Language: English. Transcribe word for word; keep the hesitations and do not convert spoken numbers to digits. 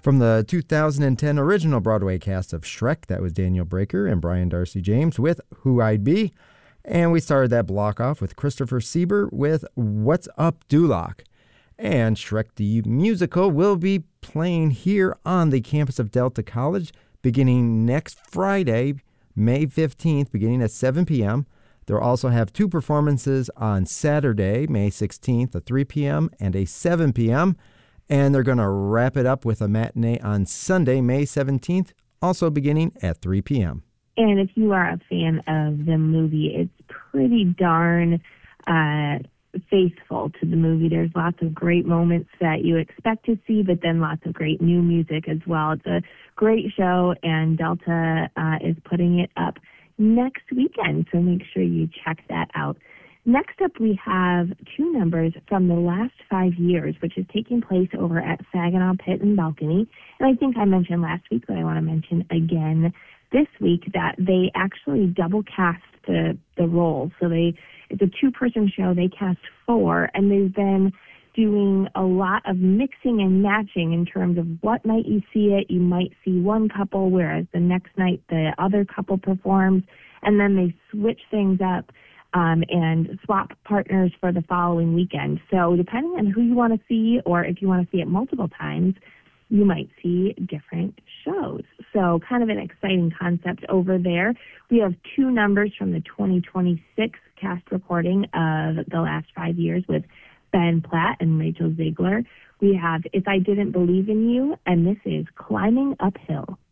From the two thousand ten original Broadway cast of Shrek, that was Daniel Breaker and Brian Darcy James with Who I'd Be. And we started that block off with Christopher Sieber with What's Up, Duloc. And Shrek the Musical will be playing here on the campus of Delta College beginning next Friday, May fifteenth, beginning at seven p.m. They'll also have two performances on Saturday, May sixteenth, at three p.m. and a seven p.m., and they're going to wrap it up with a matinee on Sunday, May seventeenth, also beginning at three p.m. And if you are a fan of the movie, it's pretty darn uh, faithful to the movie. There's lots of great moments that you expect to see, but then lots of great new music as well. It's a great show, and Delta uh, is putting it up next weekend, so make sure you check that out. Next up, we have two numbers from the last five years, which is taking place over at Saginaw Pit and Balcony. And I think I mentioned last week, but I want to mention again this week that they actually double cast the, the roles. So they it's a two-person show. They cast four, and they've been doing a lot of mixing and matching in terms of what night you see it. You might see one couple, whereas the next night the other couple performs, and then they switch things up um, and swap partners for the following weekend. So depending on who you want to see, or if you want to see it multiple times, you might see different shows. So kind of an exciting concept over there. We have two numbers from the twenty twenty-six cast recording of the last five years with Ben Platt and Rachel Ziegler. We have If I Didn't Believe in You, and this is Climbing Uphill.